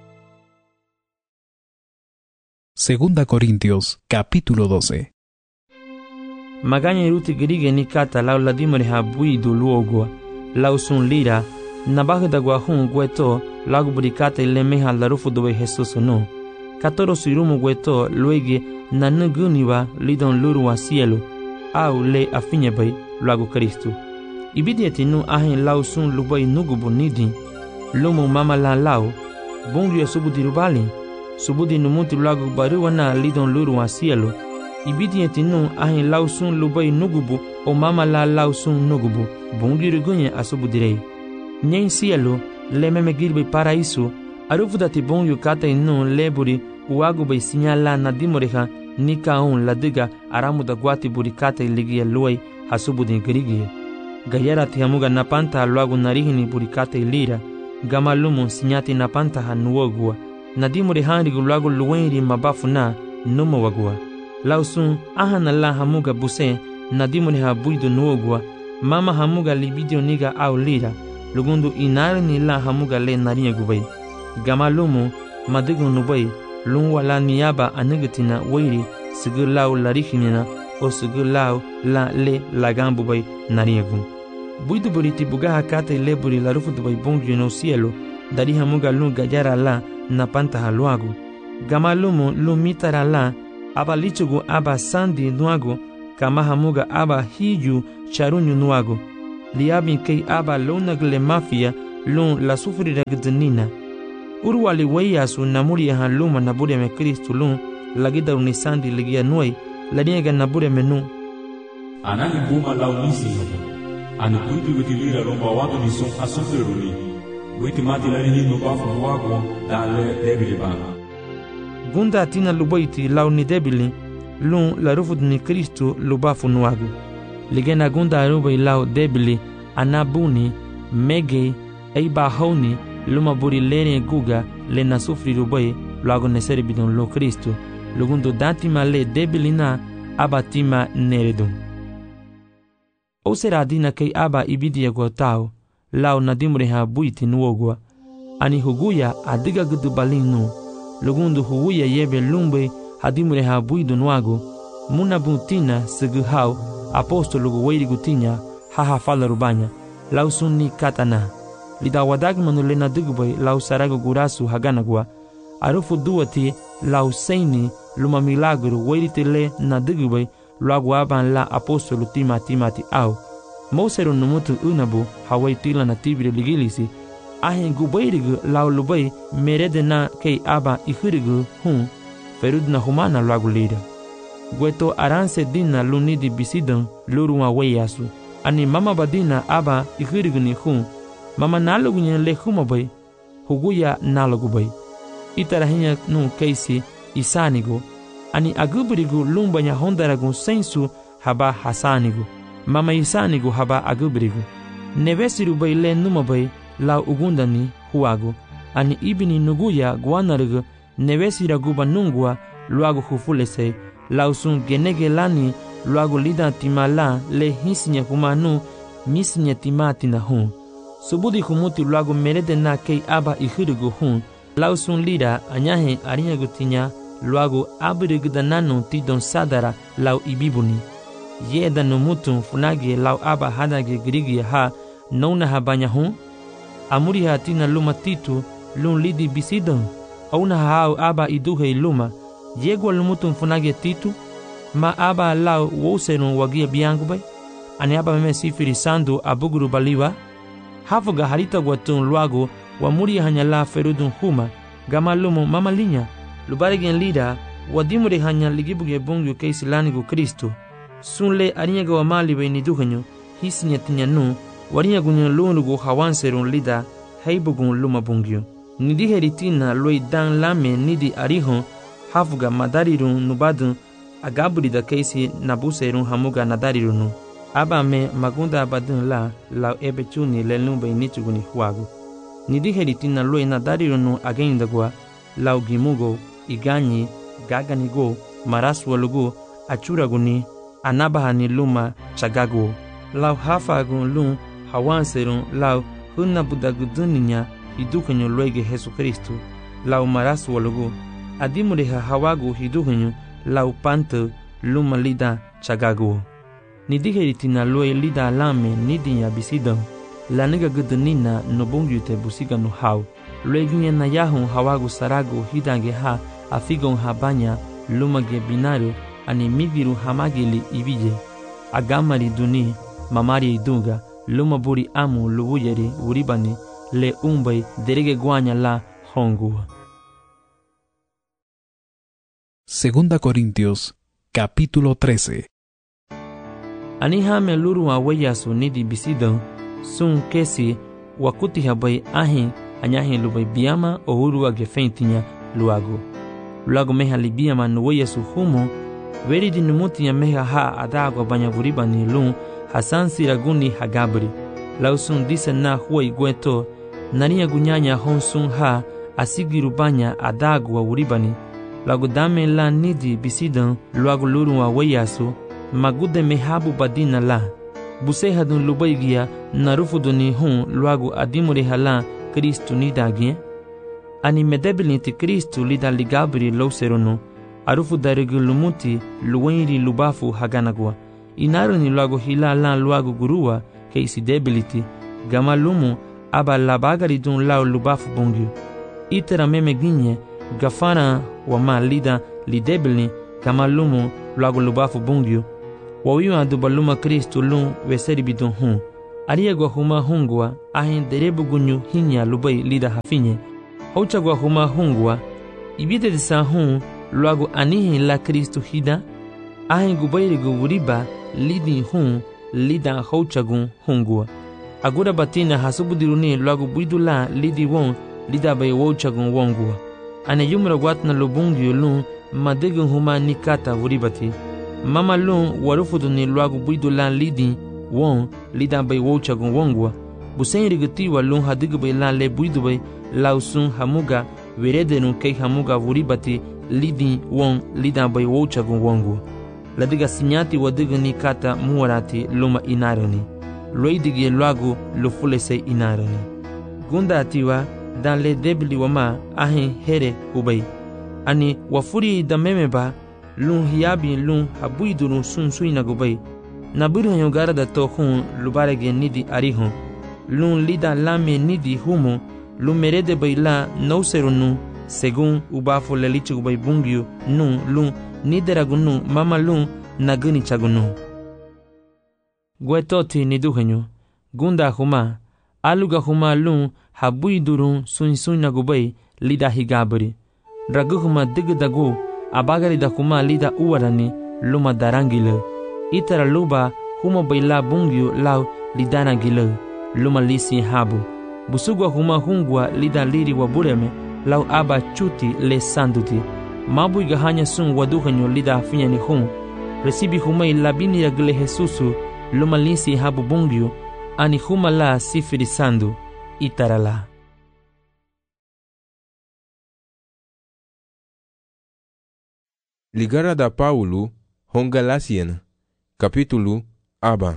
Segunda Corintios, capítulo 12. Maganya iruti girige ni kata lau ladimere ha buidu luogua. Lau sun lira, nabagda guahun gueto, lagu burikata ilemeha larufu dobe Jesus no. Katoro suirumu gueto, luege nanuguniwa lidon lurua cielo, au le afinyebai, lagu Kristu. Ibidieti nu ahin lau sun lubai nugubu nidin, lumu mama la lau, bungu ya subudi rubali. Subudi numuti lagu baruana lidon lurua cielo. Ibidieti nu ahin lau sun lubai nugubu o mama la lau sun nugubu. Bungi rugunye asubudirei. Nyen cielo le meme girbe paraiso. Arufudati bungu kata inu leburi uagu bai sinyala nadimoreha nika un ladiga aramuda guati burikata iligia luai hasubudi girigie. Gayara tihamuga napanta luagu narihini burikata ilira. Gamalumu sinyati napanta hanuogua. Nadimure hanrigu lagu luwenri mabafu na numo wagua. Lausun ahana la hamuga buse nadimure ha buidu nuogua. Mama hamuga libidio niga au lira. Lugundu inari ni la hamuga le narinya gubai. Gamalumu madigu nubai. Lungwa la niyaba anigatina wairi sigur lau larihimina o sigur lau la le lagambu bai narinya gun. Buidu buriti bugaha kate le buri larufu dubai bungi no cielo. Dari hamuga lu gajara la napanta haluagu. Gamalumu lu mitara la aba lichugu aba sandi nuago kamahamuga aba hiyu charunyu nuago liabin kei aba lonagle mafia lun la sufrira gdnina urwali wayasu namuri han luma nabure me Kristo lun lagida unisandi ligia nuai laniega nabure menu anani buma launisi ani kuipi witilira lomba watu ni son asufreruli witi mati lalini no bafu wago dale debili bana gunda tina lubaiti launi debili lun la rufud ni Kristo lubafu nuago ligena gunda rubai lau debili anabuni mege eiba hauni luma buri lene guga le na sufri rubai luago neseri bidon lo Kristo lugundo datima le debilina abatima neredum o sera dina kei aba ibidia gotao lau nadimure ha buiti nuogwa ani huguya adiga gudu balinu lugundu huguya yebe lumbe hadimure ha buidu nuago muna buntina seguhau apostolo guweiri gutinya haha fala rubanya lau sunni katana lida wadagmanu lena dugubay lau sarago gurasu haganagwa arufu duati lau seini luma milagro weirite le na dugubay luagu aban la apostolo timati au mosero numutu unabu hawai tila na tibire ligilisi ahen gubairigu lau lubai merede na kei aba ihirigu ferudna humana luagu lida gweto aranse dina lunidi bisidan luruma weyasu ani mama badina aba ihirigu ni mama nalugunya le humabay huguya nalugubay itarahinya nu keisi isanigo ani agubirigu lumbanya hondaragu sensu haba hasanigu mama isanigu haba agubirigu nevesiru bay le numabay la ugundani huagu ani ibini nuguya guanarigu nevesira guba nungua luagu hufulese lausun genege lani luagu lida timala le hisinya humanu misinya timatina subudi humuti luagu merede na kei aba ihirigu lausun lida anyahe arinya gutinya luagu abirigudananu tidon sadara lau ibibuni yeda numutun funagi lau aba hadage grigia ha nona habanya amuri hatina luma titu lun lidi bisidon auna hau aba iduhe luma yegwa lumutun funagi titu ma aba lau woserun wagia biangu bay ani aba meme sifiri sandu abuguru baliwa hafuga harita gwatun luagu wa muri hanya la ferudun huma gama lumu mama linya lubarigen lida wadimure hanya ligibuge bongyu keisi lanigu Kristo sunle ariyaga wa mali be ni duhanyo hisnya tinyanu wariyagu lunugu hawanserun lida heibugun luma bongyu nidi heritina loi dan lame nidi arihon hafuga madarirun nubadun agaburida keisi nabuserun hamuga nadarirunu abame magunda abadun la ebechuni lelumbe nichuguni huagu nidi heritina loi nadarirunu agendagwa lau gimugo iganyi gaganigo maraswalugo achuraguni anabahani luma chagago lau hafagun lum hawanserun lau hunabudaguduninya hidukanyo luege Jesu Kristo lau maraswalugo adimureha hawagu hidukanyo lau panto luma lida chagago nidiheritina lue lida lame nidinya bisidon laniga gudunina nobungyute busiga no hau lueginya na yahun hawagu sarago hidange ha afigon habanya lumage binaru ani migiru hamagili ibije agamari duni mamari idunga luma buri amu lubuyeri uribani le umbay derege guanya la hongu. Segunda Corintios, capítulo 13. Anihame luru aweyasu nidi bisidon sun kesi wakuti habay ahin anyahin lubay biyama o uru agefentinya luago. Luago meha libiyama nuweyasu humo veridi numutinya meha ha adago banyaburiba ni lun hasan siraguni hagabri. Lausun dise na huwa igweto nariya gunyanya honsun ha asigiru banya adago wa uribani. Luago dame la nidi bisidon luago luru aweyasu magude mehabu badina la busehadun lubaigia narufuduni luagu adimure hala Kristu nidagien ani medebilinti Kristu lida ligabri lauserunu arufu darigu lumuti luwenri lubafu haganagwa inaruni luagu hila la luagu gurua keisi debiliti gama lumu aba labagaridun lau lubafu bongyu itera meme ginye gafara wa ma lida lidebilni Kama lumo luago lubafu bungyo. Wawiwa dubaluma Kristo lun weseri bidon hun. Ariagwa huma hungwa ahin derebu gunyu hinya lubai lida hafinye. Hauchagwa huma hungwa ibide disa hun luago anihin la Kristo hida. Ahin gubairi guburiba lidi hun lida hauchagun hungwa. Agura batina hasubudiruni luago buidula lidi won lida bay wauchagun wongwa. Ane yumra watna lubungyo lun madegun huma nikata vuribati. Mama lun warufuduni luago buidula lidi won lida bay wauchagun wongwa. Busen rigatiwa lun hadigu bay la le buidu bay lausun hamuga veredenu kei hamuga vuribati lidi won lida bay wauchagun wongwa. Ladiga sinyati wadiga nikata muwarati luma inarani. Loidigi luago lufulese inarani. Gunda atiwa dan le debli wama ahin here ubay. Ani wafuri da memeba lun hiyabi lun habuidunu sunsuina gubay. Nabiru hanyogara da tohun lubarege nidi arihun. Lun lida lame nidi humo lun merede bay la nauserunu segun ubafo lelichi gubay bungyu nun lun nideragunu mama lun naguni chagunu. Guetoti niduhenyo. Gunda huma aluga huma lun habuidurun sunsuina gubay lida higabri. Raguhuma digdagu abagari da huma lida uwarani luma darangile. Itara luba huma bayla bungyu lau lidana gile luma lisi habu. Busugwa huma hungwa lida liri wabureme lau aba chuti le sanduti. Mabu igahanya sun waduhenyo lida afinyani hun. Resibi huma ilabini ya gile Jesusu luma lisi habu bungyu ani huma la sifiri sandu itarala. Ligara da Paulo Hongalasiana capítulo aba.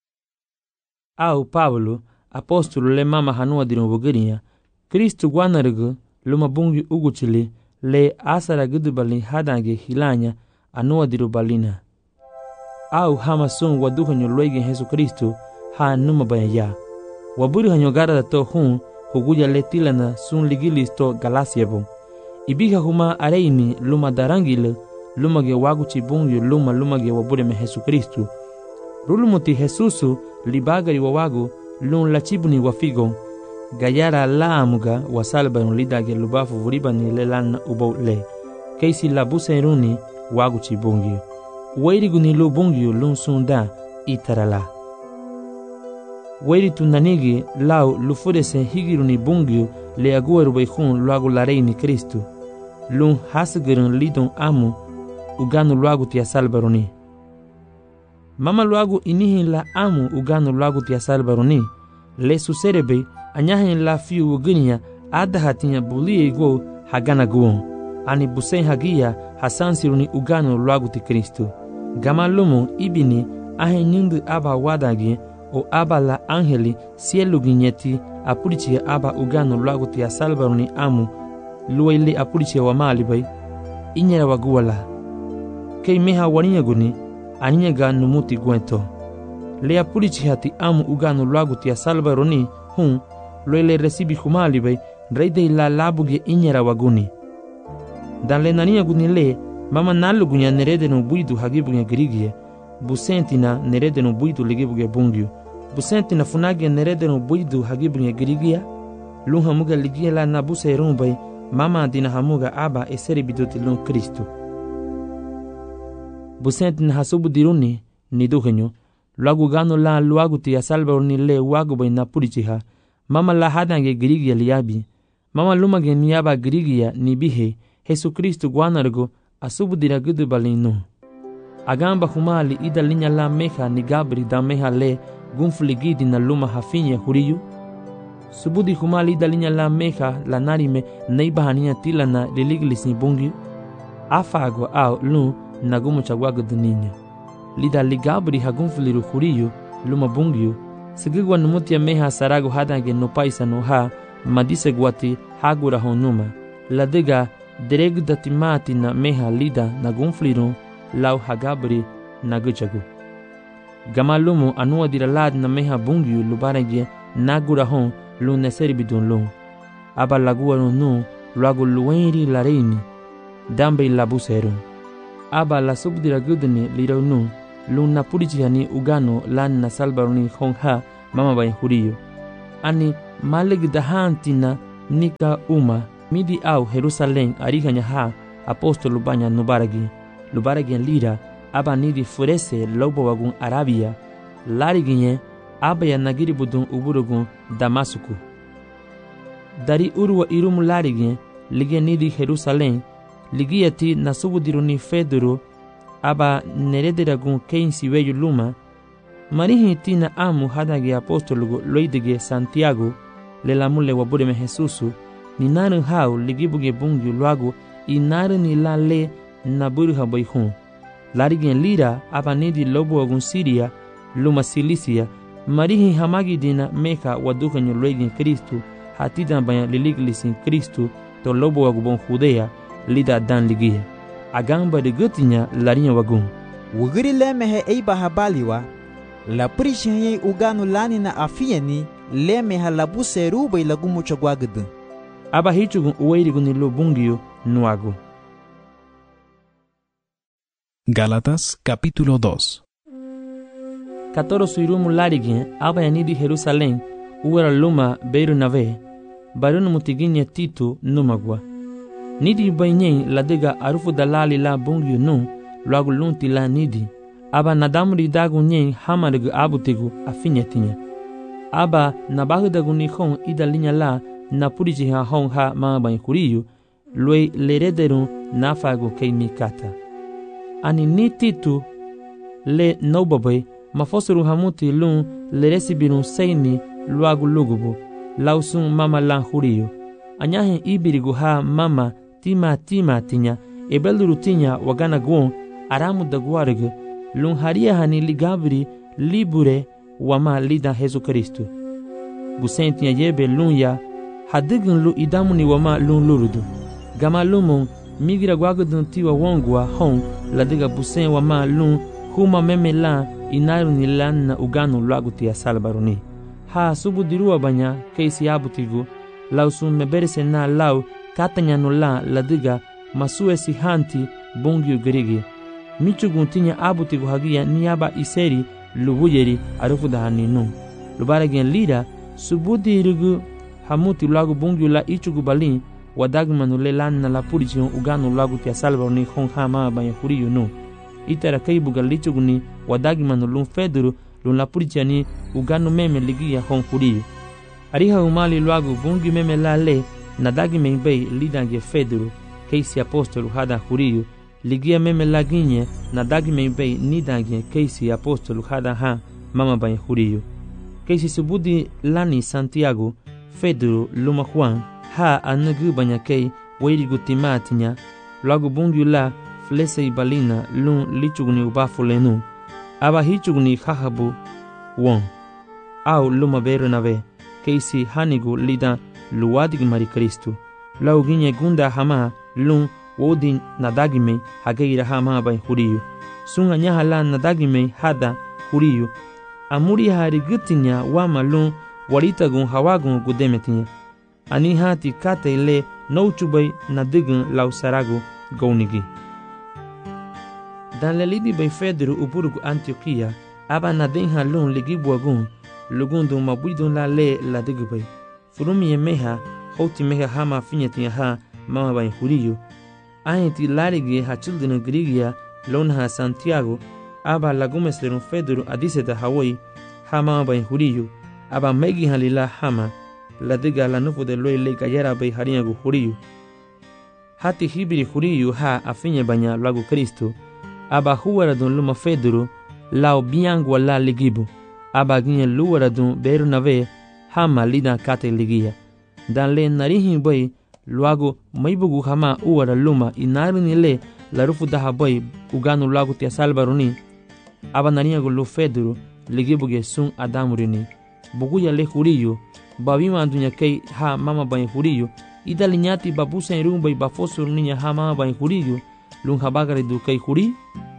Au Paulo apóstolo le mama hanua dirun bugirinya Kristo guanargu luma bungyu uguchili le asara gudubali hadange hilanya anua diru balina. Au hama sun waduhanyo loige Jesu Kristo ha numa bayaya. Waburi hanyo gara da to hun huguja le tilana sun ligilisto Galasiabo. Ibiha huma areimi luma darangile luma ge waguchi bungyo luma ge wabure me Jesu Kristo. Rulumuti Jesusu libagari wawagu lun lachibuni wafigo. Gayara la amuga wasalba lidage lubafu vuribani le lan ubo le. Keisi labuse runi waguchi bungyo. Wairiguni lu bungyo lun sunda itarala. Wairi tunanigi lau lufudese higiruni bungyo le agueru beihun luagu lareini Kristo. Lun hasigirun lidon amu uganu luagu tia salbaruni. Mama luagu inihin la amu uganu luagu tia salbaruni. Le suserebe anyahin la fiu uginya adahatinya bulie go hagana guon. Ani busen hagia hasansiruni uganu luagu ti Kristo. Gama lumu ibini ahin nyundu aba wadagi o aba la angeli sielu ginyeti apurichia aba uganu luagu tia salbaruni amu luwaili apurichia wa malibay inyera waguwala. Kei meha waninya guni aninya ga numuti guento. Le apurichia ti amu uganu luagu tia salbaruni hun luwaili resibi humalibay reide la labuge inyera waguni. Dan le naninya guni le mama nalugunya nerede no buidu hagibunya girigie. Busentina nerede no buidu ligibuge bungyu. Busentina funage nerede no buidu hagibunya girigia. Lun hamuga ligia la nabuse rumbay mama dina hamuga aba eseri biduti lun Kristo. Busentina hasubu diruni niduhenyo. Luagu gano la luagu tia salbaruni le wagu bay napurichiha. Mama la hadange girigia liabi. Mama lumage niaba girigia nibihe. Jesu Kristo guanargo asubu dira gudu balinu. Agamba humali ida linya la meha ni gabri da meha le gunfuligidi na luma hafinya huriyu. Subudi humali ida linya la meha la narime neiba hania tila na liliglis ni bungi. Afago au lu na gumu chagwago duninya. Lida ligabri hagunfuliru huriyu luma bungiyu. Sigigwa numutia meha sarago hadange no paisa no ha madise guati hagura honuma. Ladega dereg datimati na meha lida na gunfliru lau hagabri na guchagu. Gamalumu anua diralad na meha bungyu lubarege nagura hon lu neseri bidun lu. Aba lagua nu luagu luenri lareini dambe labuseru. aba la subdira gudni lironu lun na purichihani ugano lan na salbaruni hongha mama bain huriyo. Ani maleg dahantina nika uma midi au Jerusalem arihanya ha apostolo banya lubaragi lira aba nidi furese lobo wagun Arabia lariginye aba ya nagiri budun uburugun Damasuku. Dari urwa irumu lariginye lige nidi Jerusalem ligiyati nasubudiruni Fedoro aba nerederagun keinsi weyu luma marihi tina amu hadage apostologo loidige Santiago le lamule wabureme Jesusu ni narin hau ligibuge bungyu luago i narin ni la le naburha boihun larigen lira aba nidi lobo agun Siria luma Cilicia marihi hamagi dina meka wadukanyo loigen Kristu hatidan banya liliglisin Kristu to lobo agubon Judea lida dan ligia agamba de gutinya larinya wagun wugiri lemehe eiba habaliwa la prishinye uganu lani na afieni lemeha labu seruba ilagumu chagwagdu aba hichugun uweiriguni lo bungio nuago. Gálatas capítulo 2. Katoro suirumu larigin aba yanidi Jerusalem uwera luma Bernabé barunu mutiginye Tito numagwa nidi bainyen ladega arufu dalali la bungio nu luagu lunti la nidi aba nadamuri dagu nyen hamargu abutigu afinyetinya aba nabahu dagu nihon idalinya la na puriji ha hon ha ma bain kuriyu loi lerederun nafago kei mikata ani ni Tito le nobabai mafosuru hamuti lun leresibirun seini luagu lugubu lausun mama lan huriyu anyahin ibirigu ha mama tima tinya ebeluru tinya wagana gwon aramu dagwargu lun haria hani ligabri libure wama lida Jesu Kristu busentinya yebe lun ya hadigin lu idamuni wama lun lurudu gama lumun migira gwagudun tiwa wongwa hon ladiga busen wama lun huma meme la inaru ni lan na uganu luaguti ya salbaruni ha subudiruwa banya keisi abutigu lausun meberese na lau katanya no la ladiga masue si hanti bungyu gerigi michugun tinya abutigu hagia niaba iseri lubuyeri arufu dahaninu lubaragen lira subudirugu hamuti lagu bungyu la ichugu balin wadagmanu le lan na la purichion uganu lagu tia salbaruni hon hama banya huriyu nu itara kaibuga lichuguni wadagmanu lun Fedoro lun la purichiani uganu meme ligia hon huriyu ariha umali lagu bungyu meme la le nadagi membei lidange Fedoro keisi apostolo hada huriyu ligia meme laginye nadagi membei nidange keisi apostolo hada ha mama banya huriyu keisi subudi lani Santiago Fedoro luma Juan ha anagu banya kei weirigu timatinya lagu bungyu la flese ibalina lun lichuguni ubafulenu aba hichuguni hahabu won au luma Bernabé keisi hanigu lida luwadig mari Kristu lau ginye gunda hama lun wodin nadagime hageira hama bain huriyu sunga nyaha la nadagime hada huriyu amuri hari gutinya wama lun waritagun hawagun gudemetinya ani hati kate le nouchubai nadigun lau saragu gaunigi dan lelidi bai Fedoro uburugu Antioquia aba nadinha lun ligibuagun lugundu mabudun la le ladigu furumi yemeha hoti meha hama finyetinya ha mama bain huriyu ayeti larigi ha children grigia lon ha Santiago aba lagumes lerun Fedoro adiseta hawai ha mama bain huriyu aba megi halila hama ladiga la nufu de loi le gayara bai harinyagu huriyu hati hibiri huriyu ha afinye banya lagu Kristo aba huwaradun luma Fedoro lao biangwa la ligibu aba ginye luwaradun Bernabé hama lida kate ligia dan le narihin bai luago maibugu hama uwara luma inarini le la rufu daha bai uganu luago tia salbaruni aba nariyagu lu Fedoro ligibuge sun adamurini buguya le huriyu babima dunya kei ha mama bai huriyu idalinyati babusa irumbai bafosur ninya ha mama bai huriyu lun habagari du kei huri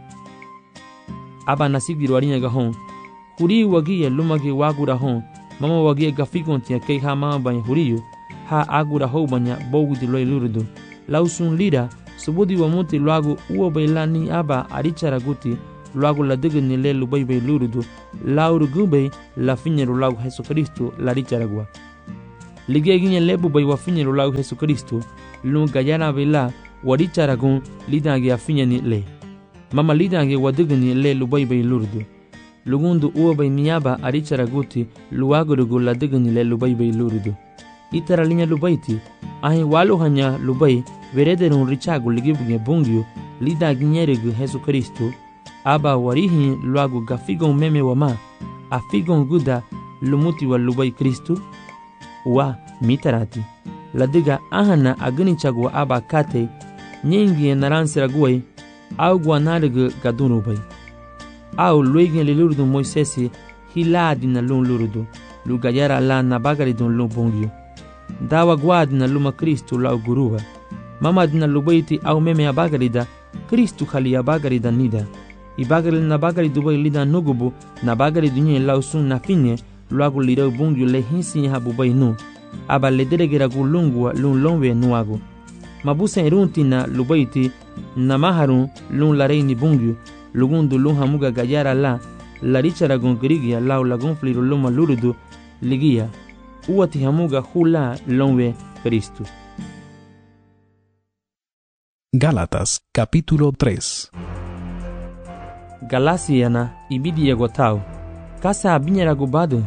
aba nasigiru arinya gahon huri wagiye lumagi wagura hon mama wagiye gafikontia kei ha mama bai huriyu ha agura ho banya bogudi loi lurudu lausun lira subudi wa muti luagu uo baila ni aba arichara guti luagu la dege ni le lubai bai lurudu lauru gubei la finyeru luagu Jesu Kristu la richaragua. Lige ginye lebu bai wa finyeru luagu Jesu Kristu lu gayana baila wa richaragun lidange a finyeni le. Mama lidange wa dege ni le lubai bai lurudu. Lugundu uo bai niaba aricharaguti luagu rugu la dege ni le lubai bai lurudu. Itara linya lubaiti ahi walu hanya lubai verederun richagu ligibuge bungyu lida ginyeregu Jesu Kristu aba warihi luagu gafigon meme wama afigon guda lumuti wa lubai Kristu wa mitarati ladiga ahana agani chagwa aba kate nyingi naransiraguai au guanaregu gadunubai au luigi lilurudu Moisesi hiladi na lun lurudu lugayara la nabagaridun lun bungyu dawa guadi na luma Kristu la guruwa mama dina lubaiti au meme abagarida Kristu khali abagarida nida ibagari na bagari dubai lida nugubu na bagari dunye la usun na finye luagu lirau bungyu le hinsi habu bai nu aba le deregera gulungwa lun lonwe nuagu mabusa irunti na lubaiti na maharun lun lareini bungyu lugundu lun hamuga gayara la richaragun grigia lau lagun fliru luma lurudu ligia uwati hamuga hula lonwe Kristu. Gálatas capítulo 3. Galasiana ibidi yagotau kasa abinyara gubadu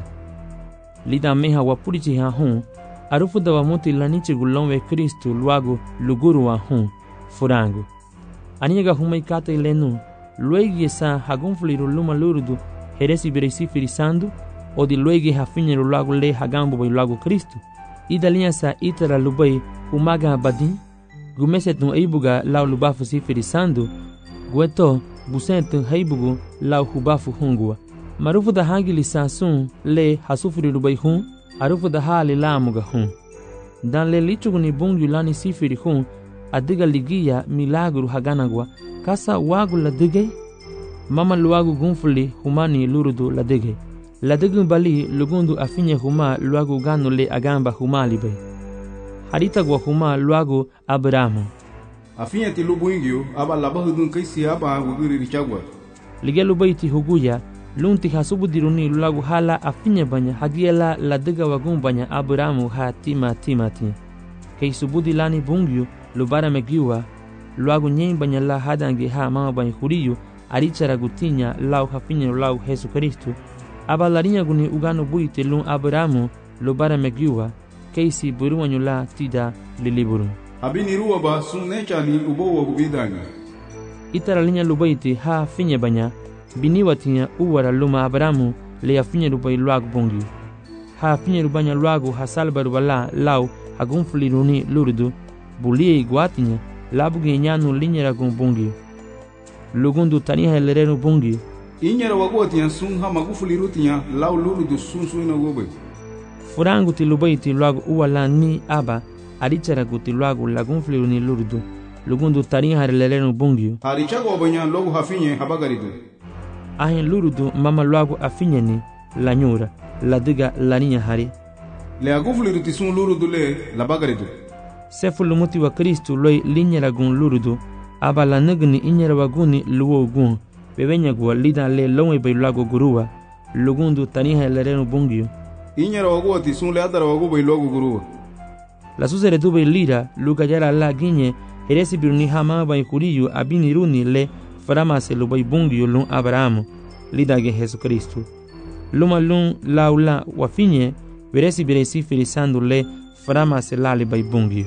lida meha wapurichi ha hun arufu da wamuti lanichi gulonwe Kristu luagu luguru wa hun furangu aniga humai kata ilenu luegi sa hagunfliru luma lurudu heresi beresi firisandu o di luegi hafinyeru luagu le hagambu bai luagu Kristu idalinha sa itara lubai humaga badin gumesetun eibuga lau lubafu si firisandu gueto busentu heibugu lau hubafu hungua marufu da hagili sasun le hasufiri lubai hun arufu da hali lamuga hun dan le lichuguni bungyu lani sifiri hun adiga ligia milagru haganagwa kasa wagu la digay mama luagu gunfuli humani lurudu la digay la digun bali lugundu afinye huma luagu ganu le agamba huma libai harita gwa huma luagu Abrahamu afinye ti lubu ingyo aba labahudun kaisi aba wugiri richagwa lige lubaiti huguya lunti hasubu diruni luagu hala afinye banya hagiela la diga wagun banya Abrahamu ha timati kei subudi lani bungyu lubara megiwa luagu nyen banya la hadange ha mama banya huriyu arichara gutinya lau hafinye lau Jesu Kristu aba larinya guni ugano buite lun Abrahamu lubara megiwa keisi buruwanyu la tida liliburu abini ruwa ba sun nechani ubowa gubidanga itara linya lubaiti ha finye banya biniwatinya uwara luma Abrahamu le afinye lubai luagu bungi ha finye lubanya luagu hasalba rubala lau hagunfuli runi lurudu bulie iguatinya labuge nyanu linyera gun bungi lugundu taniha lerenu bungi inyera wagotinya sun ha magufuli rutinya lau lurudu sun suina gobe furangu ti lubaiti luagu uwala ni aba arichara guti luagu lagunfuli runi lurudu lugundu taniha lerenu bungi harichago banya logu hafinye habagaridu ahin lurudu mama luagu afinye ni la nyura la diga la ninya hari le agufuli ruti sun lurudu le la bagaridu sefu lumuti wa Kristu loi linyera gun lurudu aba la nagni inyera waguni luwo gun bebenya gwa lida le lonwe bai luagu guruwa lugundu taniha lerenu bungi inyera wagoti sun le adara wagu bai luagu guruwa la susere dube lira luka yara la ginye heresi biruni hama bai kuriyu abini runi le faramase lu bai bungi lun Abrahamu lida ge Jesu Kristu luma lun laula wafinye veresi biresi firisandu le faramase lali bai bungi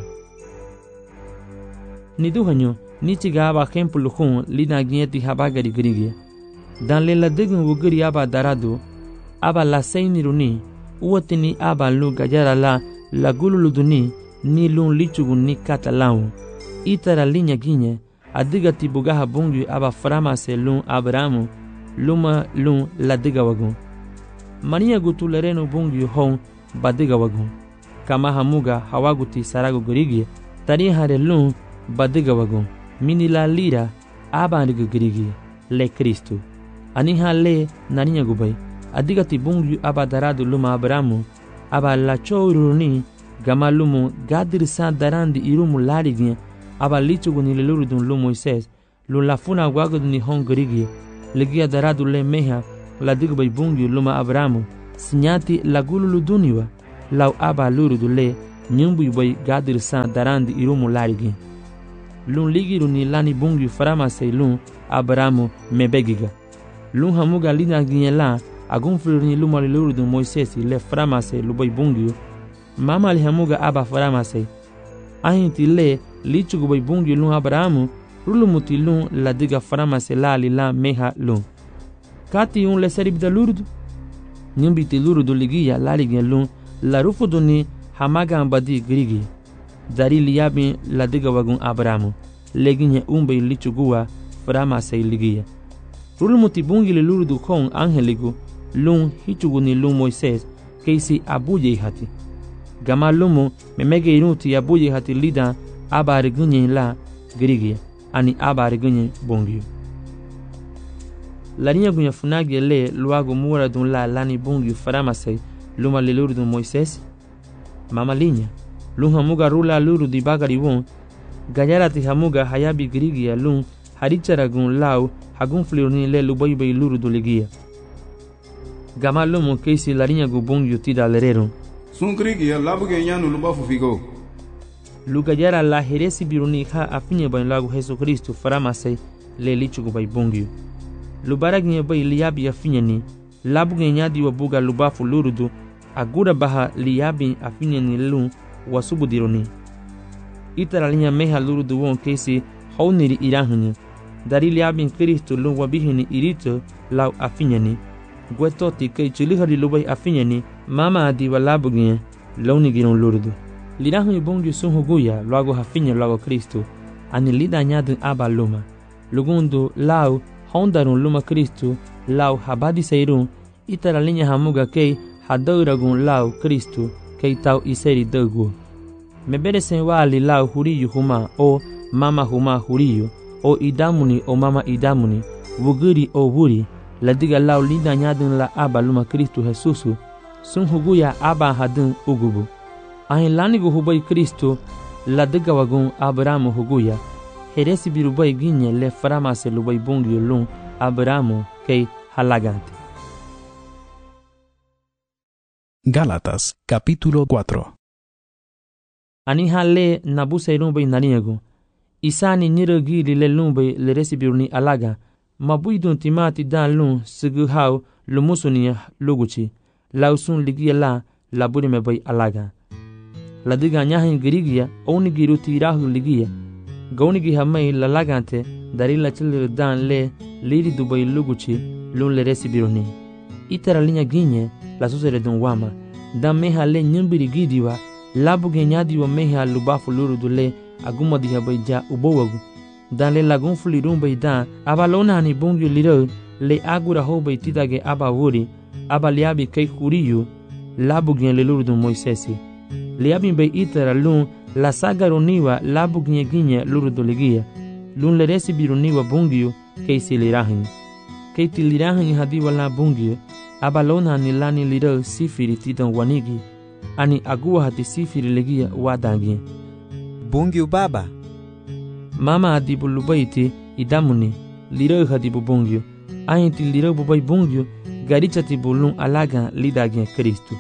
ni duhanyo ni chiga aba kempu lukhun lida ginyeti habagari grigia dan le la degun wugiri aba daradu aba la seini runi uwatini aba lu gajara la gululuduni ni lun lichugun ni katalau itara linya ginye adiga tibugaha bungi aba faramase lun Abrahamu luma lun la diga wagun mania gutulerenu bungi hon badiga wagun kama hamuga hawaguti saragu grigia tani hare lun badiga wagun mini la lira aba ndiga grigia le Kristu aniha le naninya gubai adiga tibungi aba daradu luma Abrahamu aba la choruni gama lumu gadir sa darandi irumu larignya aba lichugu ni lelurudun lu Moises, lu lafuna wagadu ni hon garigia, ligia daradu le meha, la digu bay bungi luma Abrahamu, sinyati la gululu duniwa, lau aba lurudu le, nyumbu bay gadir san darandi irumu larigi. Lun ligiru ni lani bungi faramase lun Abrahamu mebegiga. Lun hamuga lina ginyela, agun flurni luma lelurudun Moisesi le faramase lu bay bungi, mama li hamuga aba faramase. Ahinti le lichugu bay bungi lun Abrahamu, rulumuti lun la diga faramase la li la meha lun. Kati un le seribda lurudu. Nyumbiti lurudu ligia laligia lun la rufudu ni hamaga ambadi grigi. Dari liabi la diga wagun Abrahamu. Leginye umbe lichugua faramase ligia. Rulumuti bungi le lurudu kong angeligu lun hichugu ni lun Moises keisi abuye hati. Gama lumu memege inuti abuye hati lida aba regunye la grigi. Ani aba regunye bungi. La niña gunya funagi le luago mura dun la lani bungi faramase luma le luru dun Moises. Mama linya lun hamuga rula luru di bagari won gayara ti hamuga hayabi grigia lun haricharagun lau hagun flirni le lubai bay luru du ligia. Gama lumu keisi la niña gu bungi tida lerero. Sun grigia labuge nyanu lubafu figo. Lugayara la heresi biruni ha afinye bay lagu Jesucristo faramase le lichugu bay bungi. Lubaragnya bay liabi afinyani, labuge nyadi wabuga lubafu lurudu, agura baha liabi afinyani lun wasubu dironi. Itara linya meha lurudu won kesi hauniri irahanya, dari liabi Kristo lun wabihini irito lau afinyani, gwetoti kei chilihari lubay afinyani, mama adiwa labuge launi giron lurudu. Lirahanya bongi sun huguya luago hafinya luago Kristo, ani lida nyadun aba luma, lugundu lau hondarun luma Kristo lau habadi seirun itara linya hamuga kei hadauragun lau Kristo kei tau iseri dagu. Mebere sen wali lau huriyu huma o mama huma huriyu o idamuni o mama idamuni wuguri o wuri ladiga lau linda nyadun la aba luma Kristo Jesusu sun huguya aba hadun ugubu. Ahin lanigu hubai Kristo ladiga wagun Abrahamu huguya heresi birubai ginye le faramase lubai bungi lun Abrahamu kei halagante. Gálatas, capítulo 4. Ani hale nabuse rumbai naniego. Isani niragili le lumbai le resibiruni alaga. Mabuidun timati dan lun sigu hau lumusuni luguchi. Lausun ligia la laburi mebai alaga. Ladiga nyahin girigia oni giruti irahu ligia. Gaunigi hamai lalagante dari la chilir dan le liri dubai luguchi lun le resibiruni. Itara linya ginye la susere dun wama. Dan meha le nyumbiri gidiwa labuge nyadiwa meha lubafu lurudu le aguma diha baija ubowagu. Dan le lagun fulirun baidan abalona ni bungi liro le agura ho baitidage aba wuri aba liabi kei kuriyu labuge le lurudu Moisesi. Liabi bai itara lun la sagaroniwa labuge ginye lurudu ligia. Lun le resibiruniwa bungiu kei silirahin. Kei tilirahin hadiwa la bungiu abalona ni lani liro sifiri tidan wanigi. Ani agua hati sifiri legia wadangi. Bungiu baba. Mama adibu lubaiti idamuni liro hadibu bungiu. Ahinti liro bubai bungiu garichati bulun alaga lidagi Kristu.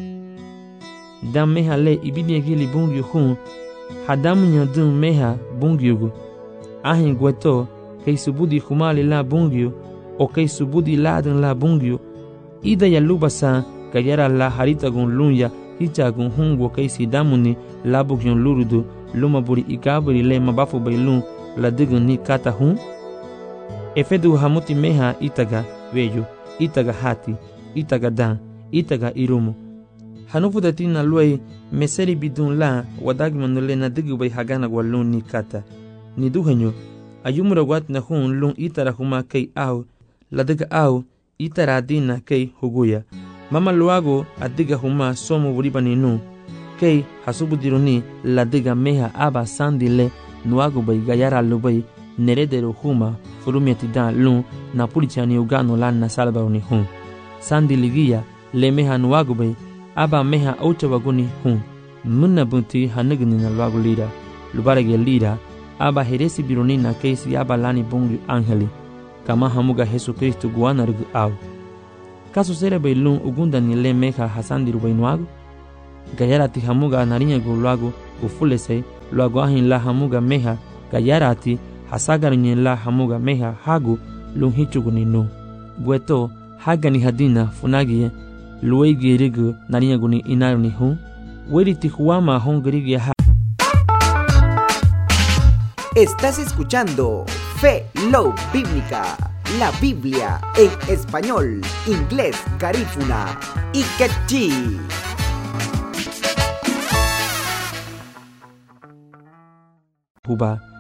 Dan meha le ibini gili bungiu hun hadamu nyadun meha bungiugu. Ahin gweto kei subudi humali la bungiu o kei subudi ladun la bungiu. Ida ya lubasa kayara la haritagun lunya hichagun hungo kei sidamuni labugyon lurudu lumaburi ikaburi le mabafu bailun la digun ni kata hun. Efedu hamuti meha itaga weyu, itaga hati, itaga dan, itaga irumu. Hanufu datina luai meseri bidun la wadagmanule na digu bay hagana walun ni kata. Ni duhenyo ayumura wat na hun lun itara huma kei au la diga au itara adina kei huguya. Mama luago adiga huma somo buribani nu kei hasubu diruni la diga meha aba sandile nuago bay gayara lubay neredero huma furumiati dan lun na pulichani ugano lan na salbauni hun. Sandi ligia le meha nuago bay aba meha aucha waguni hun. Munna bunti hanigni na luago lira lubarage lira aba heresi bironina keisi aba lani bungri angeli kama hamuga Jesucristo guanargu au. Kaso sere bailun ugunda ni le meja hasandiru bainuagu gayarati hamuga narinya gu luagu ufulese luagu ahin la hamuga meja gayarati hasagarinye la hamuga meja hagu lunhichugu ninu bueto hagani hadina funagie luegi rigu narinya gu ni inaru ni hu weriti huama hongrigia. Estás escuchando Fe Love Bíblica, la Biblia en español, inglés, garífuna y quechí. Huba